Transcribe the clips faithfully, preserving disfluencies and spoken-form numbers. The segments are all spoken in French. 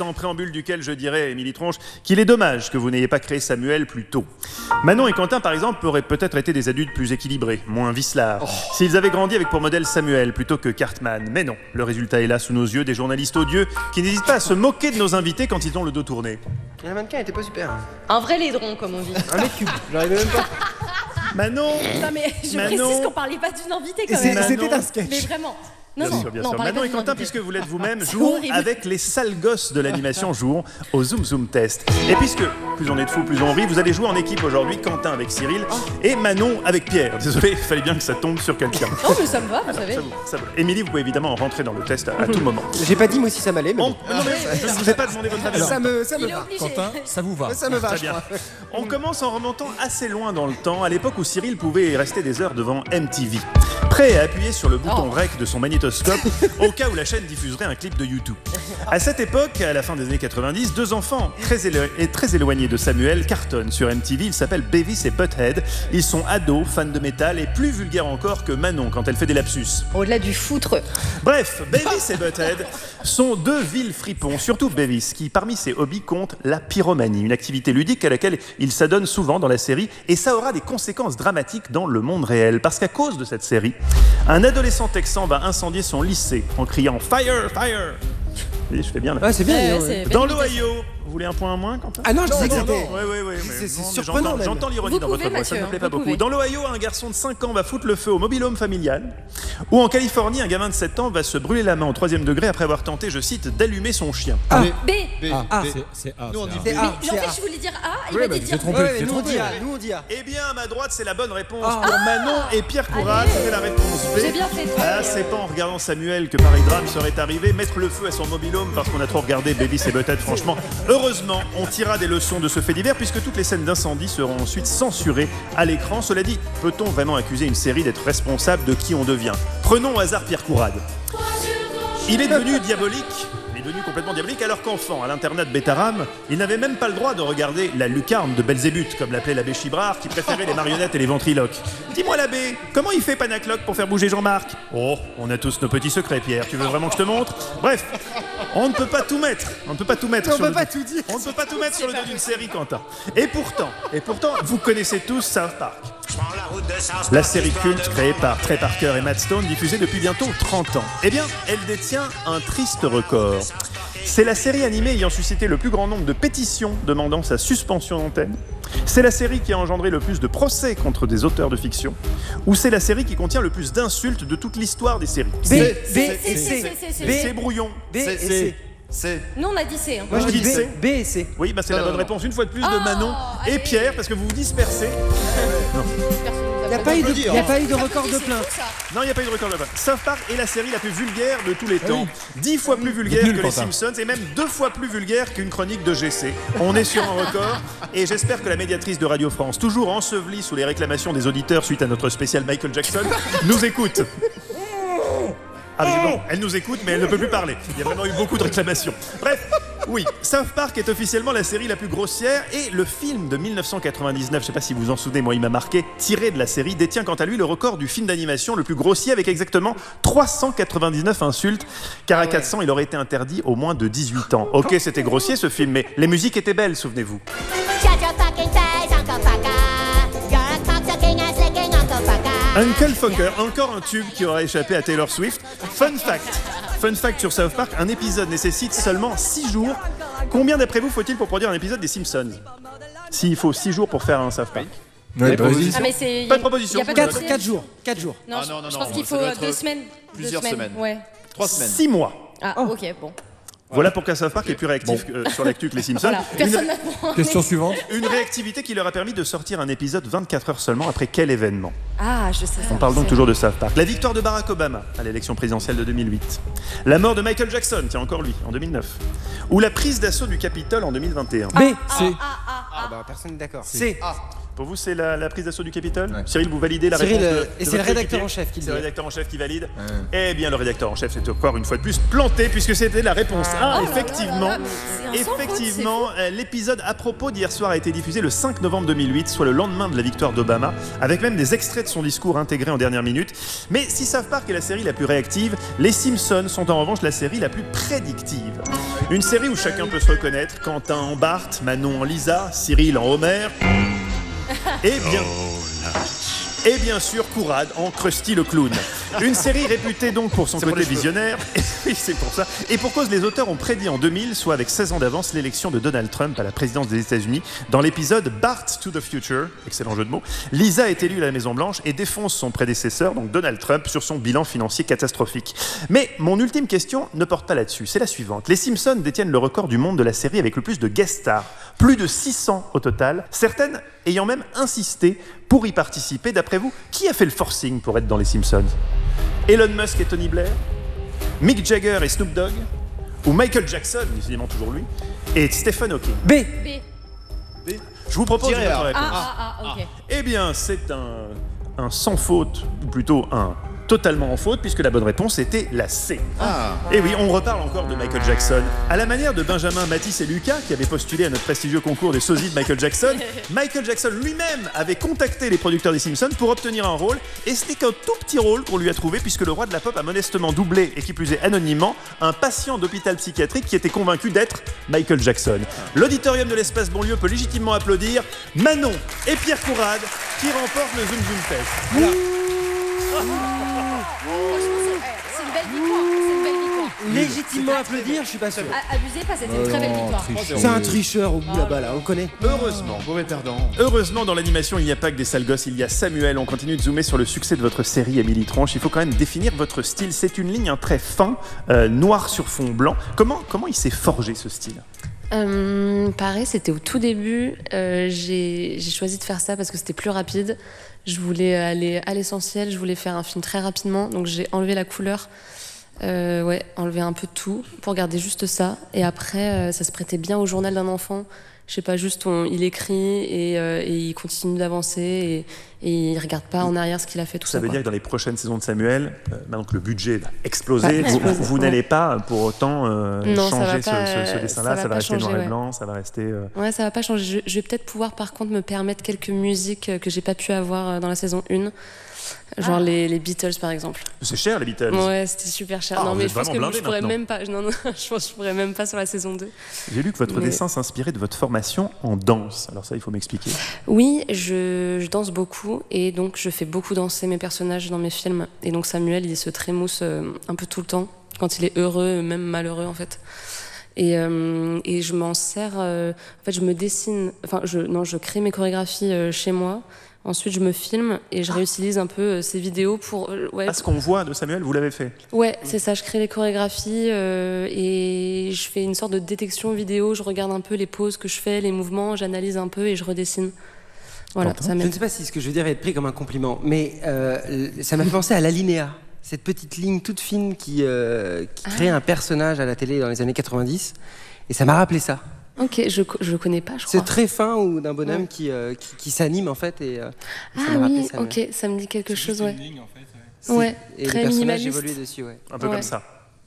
en préambule duquel je dirais, Émilie Tronche, qu'il est dommage que vous n'ayez pas créé Samuel plus tôt. Manon et Quentin, par exemple, auraient peut-être été des adultes plus équilibrés, moins vicelards, oh. s'ils avaient grandi avec pour modèle Samuel plutôt que Cartman. Mais non, le résultat est là sous nos yeux, des journalistes odieux qui n'hésitent pas à se moquer de nos invités quand ils ont le dos tourné. Le mannequin était pas super. Un vrai laidron, comme on dit. Un mètre cube, j'arrivais même pas. Manon Non mais je Manon, précise qu'on parlait pas d'une invitée quand même. C'était un sketch. Mais vraiment. Non, bien non, sûr, bien non, sûr. Manon et Quentin, puisque vous l'êtes vous-même, C'est jouons horrible. avec les sales gosses de l'animation, jouons au Zoom Zoom Test. Et puisque plus on est de fous, plus on rit, vous allez jouer en équipe aujourd'hui, Quentin avec Cyril et Manon avec Pierre. Désolé, il fallait bien que ça tombe sur quelqu'un. Non mais ça me va, vous savez. Ça vous, ça vous. Émilie, vous pouvez évidemment rentrer dans le test à, à tout moment. J'ai pas dit moi si ça m'allait, mais On, bon. non, mais je ne vous ai pas demandé votre avis. ça me, ça me Il est va. obligé. Quentin, ça vous va? Ça me va, Très je bien. crois. On commence en remontant assez loin dans le temps, à l'époque où Cyril pouvait rester des heures devant M T V. Prêt à appuyer sur le bouton Oh. rec de son magnétoscope au cas où la chaîne diffuserait un clip de YouTube. À cette époque, à la fin des années quatre-vingt-dix, deux enfants très, élo- et très éloignés de Samuel cartonnent sur M T V. Ils s'appellent Beavis et Butthead. Ils sont ados, fans de métal et plus vulgaires encore que Manon quand elle fait des lapsus. Au-delà du foutre. Bref, Beavis et Butthead sont deux vils fripons, surtout Beavis, qui parmi ses hobbies compte la pyromanie, une activité ludique à laquelle il s'adonne souvent dans la série, et ça aura des conséquences dramatiques dans le monde réel, parce qu'à cause de cette série, un adolescent texan va incendier son lycée en criant « Fire, fire !» Vous voyez, je fais bien là. Ouais, c'est bien. Ouais, ouais. c'est- Dans l'Ohio, vous voulez un point en moins, Quentin? Ah non, je disais que c'était. Oui, oui, oui. C'est- c'est non, mais surprenant, j'entends- même. J'entends l'ironie Vous dans pouvez, votre voix, ça ne me Mathieu, plaît pas vous beaucoup. pouvez. Dans l'Ohio, un garçon de cinq ans va foutre le feu au mobile-home familial. Ou en Californie, un gamin de sept ans va se brûler la main au troisième degré après avoir tenté, je cite, d'allumer son chien. Ah. B. B, Ah. B. C'est- C'est A. Nous, on c'est dit A. C'est Mais A. en c'est A. fait, je voulais dire A, il Ouais, m'a bah, dit vous dire êtes trompé. Ouais, ouais, c'est nous on trompé. dit A, nous on dit A. Eh bien, à ma droite, c'est la bonne réponse Ah. pour Manon et Pierre Courade. Allez. C'est la réponse B. J'ai bien fait. Ah, c'est pas en regardant Samuel que pareil drame serait arrivé. Mettre le feu à son mobile-home parce qu'on a trop regardé Beavis et Butthead, franchement. Heureusement, on tirera des leçons de ce fait divers puisque toutes les scènes d'incendie seront ensuite censurées à l'écran. Cela dit, peut-on vraiment accuser une série d'être responsable de qui on devient? Prenons au hasard Pierre Courade. Il est devenu diabolique. Il est devenu complètement diabolique alors qu'enfant, à l'internat de Bétaram, il n'avait même pas le droit de regarder la lucarne de Belzébuth, comme l'appelait l'abbé Chibrard, qui préférait les marionnettes et les ventriloques. Dis-moi l'abbé, comment il fait Panacloc pour faire bouger Jean-Marc? Oh, on a tous nos petits secrets, Pierre. Tu veux vraiment que je te montre? Bref, on ne peut pas tout mettre. On ne peut pas tout mettre. On sur peut le pas dos- tout dire. On ne peut pas tout mettre sur le dos d'une série, Quentin. Et pourtant, et pourtant, vous connaissez tous South Park. La série culte créée par Trey Parker et Matt Stone, diffusée depuis bientôt trente ans. Eh bien, elle détient un triste record. C'est la série animée ayant suscité le plus grand nombre de pétitions demandant sa suspension d'antenne. C'est la série qui a engendré le plus de procès contre des auteurs de fiction. Ou c'est la série qui contient le plus d'insultes de toute l'histoire des séries. B, B C, et C, C. C, C, C. B. C'est brouillon. B et C. C'est. Nous, on a dit C. hein. Moi je Qui dis c'est B. B et C. Oui, bah c'est Non, la non, bonne non. réponse une fois de plus de Oh, Manon et allez. Pierre, parce que vous vous dispersez. Il n'y a pas eu de- peut dire, y a hein. pas eu de record C'est de fou, plainte. ça. Non, il n'y a pas eu de record là-bas. South Park est la série la plus vulgaire de tous les temps. Dix fois plus vulgaire nul, que les Quentin. Simpsons et même deux fois plus vulgaire qu'une chronique de G C. On est sur un record et j'espère que la médiatrice de Radio France, toujours ensevelie sous les réclamations des auditeurs suite à notre spécial Michael Jackson, nous écoute. Ah mais bon, elle nous écoute mais elle ne peut plus parler. Il y a vraiment eu beaucoup de réclamations. Bref, oui, South Park est officiellement la série la plus grossière et le film de mille neuf cent quatre-vingt-dix-neuf, je sais pas si vous en souvenez, moi il m'a marqué, tiré de la série, détient quant à lui le record du film d'animation le plus grossier avec exactement trois cent quatre-vingt-dix-neuf insultes, car à quatre cents il aurait été interdit au moins de dix-huit ans. Ok, c'était grossier ce film, mais les musiques étaient belles, souvenez-vous. Shut your fucking face, Uncle Fucker. You're a cocksucking ass licking Uncle Fucker. Uncle Fucker, encore un tube qui aura échappé à Taylor Swift. Fun fact, fun fact sur South Park, un épisode nécessite seulement six jours. Combien d'après vous faut-il pour produire un épisode des Simpsons? S'il faut six jours pour faire un South Park. Ouais, bah, vas-y. Ah, mais c'est. Pas de proposition. y a pas de quatre dossier. quatre jours. quatre jours. Non, Ah, je- non, non, je pense non, qu'il ça faut doit euh, être deux semaines. plusieurs Deux semaines. Ouais. Trois semaines. Six mois. Ah, Oh. ok, bon. Voilà pourquoi South Park est plus réactif euh, sur l'actu que les Simpsons. Voilà. Personne n'a demandé. Question suivante. Une réactivité qui leur a permis de sortir un épisode vingt-quatre heures seulement après quel événement? Ah, je sais. On parle donc toujours de South Park. La victoire de Barack Obama à l'élection présidentielle de deux mille huit. La mort de Michael Jackson, tiens encore lui, en deux mille neuf. Ou la prise d'assaut du Capitole en deux mille vingt et un. B. C. Ah bah personne n'est d'accord. C. Pour vous, c'est la, la prise d'assaut du Capitole. Ouais. Cyril, vous validez la Cyril, réponse euh, de, et de c'est votre le rédacteur coéquipier en chef qui le C'est le dit. rédacteur en chef qui valide. Ouais. Eh bien, le rédacteur en chef s'est encore une fois de plus planté puisque c'était la réponse A. Oh là effectivement, là là, mais c'est un sans faute, effectivement, euh, l'épisode à propos d'hier soir a été diffusé le cinq novembre deux mille huit, soit le lendemain de la victoire d'Obama, avec même des extraits de son discours intégrés en dernière minute. Mais si South Park est la série la plus réactive, les Simpsons sont en revanche la série la plus prédictive. Une série où chacun peut se reconnaître, Quentin en Bart, Manon en Lisa, Cyril en Homer, et bien... Et bien sûr, Kourad en Krusty le clown. Une série réputée donc pour son C'est pour côté les cheveux. visionnaire. Oui, c'est pour ça. Et pour cause, les auteurs ont prédit en deux mille, soit avec seize ans d'avance, l'élection de Donald Trump à la présidence des États-Unis. Dans l'épisode Bart to the Future, excellent jeu de mots, Lisa est élue à la Maison-Blanche et défonce son prédécesseur, donc Donald Trump, sur son bilan financier catastrophique. Mais mon ultime question ne porte pas là-dessus. C'est la suivante. Les Simpsons détiennent le record du monde de la série avec le plus de guest stars. Plus de six cents au total. Certaines ayant même insisté pour y participer. D'après vous, qui a fait le forcing pour être dans les Simpsons ? Elon Musk et Tony Blair, Mick Jagger et Snoop Dogg, ou Michael Jackson, décidément toujours lui, et Stephen Hawking. B. B. Je vous propose Tirez, votre alors. réponse. Ah, ah, ah, ok. Eh bien, c'est un, un sans faute, ou plutôt un totalement en faute, puisque la bonne réponse était la C. Ah. Et oui, on reparle encore de Michael Jackson. À la manière de Benjamin, Mathis et Lucas, qui avaient postulé à notre prestigieux concours des sosies de Michael Jackson, Michael Jackson lui-même avait contacté les producteurs des Simpsons pour obtenir un rôle, et ce n'est qu'un tout petit rôle qu'on lui a trouvé, puisque le roi de la pop a modestement doublé, et qui plus est anonymement, un patient d'hôpital psychiatrique qui était convaincu d'être Michael Jackson. L'auditorium de l'espace Bonlieu peut légitimement applaudir Manon et Pierre Courade, qui remportent le Zoom Zoom Fest. Franchement, c'est c'est une belle victoire. C'est une belle victoire. Légitimement applaudir, je suis pas sûr. A- Abusez pas, c'était une très belle victoire. C'est un tricheur au bout là-bas, là, on le connaît. Heureusement. Mauvais perdant. Heureusement, dans l'animation, il n'y a pas que des sales gosses, il y a Samuel. On continue de zoomer sur le succès de votre série, Émilie Tronche. Il faut quand même définir votre style. C'est une ligne, un trait fin, euh, noir sur fond blanc. Comment, comment il s'est forgé, ce style ? Euh, pareil, c'était au tout début. Euh, j'ai j'ai choisi de faire ça parce que c'était plus rapide. Je voulais aller à l'essentiel, je voulais faire un film très rapidement, donc j'ai enlevé la couleur. Euh, ouais, enlever un peu de tout pour garder juste ça. Et après, euh, ça se prêtait bien au journal d'un enfant. Je sais pas, juste on, il écrit et, euh, et il continue d'avancer et, et il regarde pas en arrière ce qu'il a fait, tout ça. Ça veut quoi. dire que dans les prochaines saisons de Samuel, euh, maintenant que le budget va exploser, Va vous, exploser, vous ouais. n'allez pas pour autant euh, Non, ça changer va ce, pas, ce- ce euh, dessin-là, ça ça, va va pas rester noir changer, et ouais. blanc, ça va rester... euh, Ouais, ça va pas changer. Je, je vais peut-être pouvoir par contre me permettre quelques musiques euh, que j'ai pas pu avoir euh, dans la saison un. Genre les, les Beatles par exemple. C'est cher, les Beatles. Ouais, c'était super cher. Ah, non, vous mais êtes je pense que vraiment je blindés pourrais maintenant. même pas. Non, non, je pense que je pourrais même pas sur la saison deux. J'ai lu que votre Mais- dessin s'inspirait de votre formation en danse. Alors ça, il faut m'expliquer. Oui, je, je danse beaucoup et donc je fais beaucoup danser mes personnages dans mes films. Et donc Samuel, il se trémousse euh, un peu tout le temps, quand il est heureux, même malheureux en fait. Et, euh, et je m'en sers. euh, en fait, je me dessine. Enfin, je, non, je crée mes chorégraphies euh, chez moi. Ensuite, je me filme et je réutilise un peu euh, ces vidéos pour. euh, ouais, Ah, ce qu'on voit de Samuel, vous l'avez fait. Ouais, c'est ça, je crée les chorégraphies euh, et je fais une sorte de détection vidéo, je regarde un peu les poses que je fais, les mouvements, j'analyse un peu et je redessine. Voilà, Quentin, ça Je ne m'aide. sais pas si ce que je veux dire est pris comme un compliment, mais euh, ça m'a fait penser à l'alinéa. Cette petite ligne toute fine qui, euh, qui crée un personnage à la télé dans les années quatre-vingt-dix. Et ça m'a rappelé ça. Ok, je, co- je connais pas, je crois. C'est très fin ou d'un bonhomme Ouais. qui, euh, qui, qui s'anime en fait. Et, euh, ça Ah m'a rappelé oui, ça, ok, ça me dit quelque chose, ouais. C'est- Ouais, et très les personnages minimaliste. évoluent dessus, ouais. Un peu Ouais. comme ça.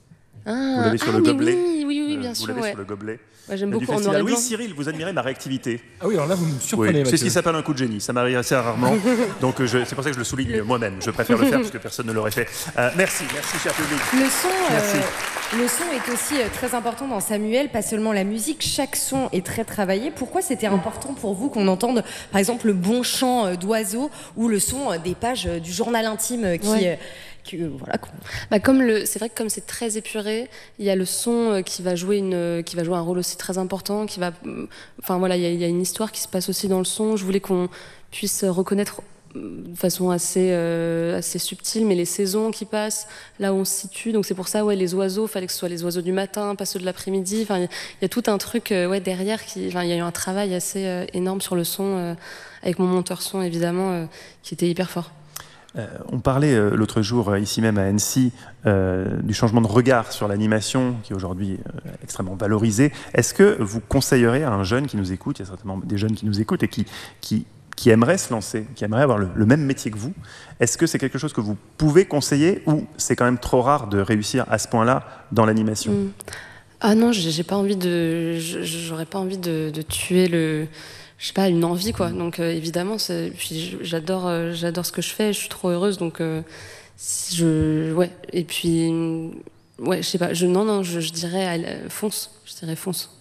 Ah, Vous l'avez sur ah, le mais gobelet. Oui, oui, oui, Euh, bien vous sûr, l'avez ouais. sur le gobelet. Ouais, j'aime Du beaucoup en noir festival. et Oui, blanc. Cyril, vous admirez ma réactivité. Ah oui, alors là, vous me surprenez, Oui, c'est ce Mathieu. qui s'appelle un coup de génie. Ça m'arrive assez rarement. Donc euh, je- c'est pour ça que je le souligne moi-même. Je préfère le faire parce que personne ne l'aurait fait. Euh, merci, merci cher public. Le son, Merci. euh, le son est aussi euh, très important dans Samuel, pas seulement la musique, chaque son est très travaillé. Pourquoi c'était important pour vous qu'on entende par exemple le bon chant euh, d'oiseaux ou le son euh, des pages euh, du journal intime euh, qui, Ouais. euh, qui, euh, voilà, qu'on- Bah comme le, c'est vrai que comme c'est très épuré, il y a le son euh, qui va jouer une, euh, qui va jouer un rôle aussi très important, qui va, euh, enfin voilà, il y, a- il y a une histoire qui se passe aussi dans le son. Je voulais qu'on puisse reconnaître euh, de façon assez, euh, assez subtile, mais les saisons qui passent, là où on se situe. Donc c'est pour ça, ouais, les oiseaux, fallait que ce soit les oiseaux du matin, pas ceux de l'après-midi. Enfin, il y, a- il y a tout un truc, euh, ouais, derrière qui, enfin, il y a eu un travail assez euh, énorme sur le son, euh, avec mon monteur son évidemment, euh, qui était hyper fort. Euh, on parlait euh, l'autre jour, euh, ici même à Annecy, euh, du changement de regard sur l'animation, qui est aujourd'hui euh, extrêmement valorisé. Est-ce que vous conseillerez à un jeune qui nous écoute, il y a certainement des jeunes qui nous écoutent et qui, qui qui aimeraient se lancer, qui aimeraient avoir le, le même métier que vous, est-ce que c'est quelque chose que vous pouvez conseiller ou c'est quand même trop rare de réussir à ce point-là dans l'animation? Mm. Ah non, j'ai, j'ai pas envie de, j'aurais pas envie de, de tuer le, je sais pas, une envie quoi. Donc euh, évidemment, c'est, puis j'adore, euh, j'adore ce que je fais, je suis trop heureuse, donc euh, si je, ouais. Et puis, ouais, je sais pas, je, non non, je, je dirais, allez, fonce, je dirais fonce.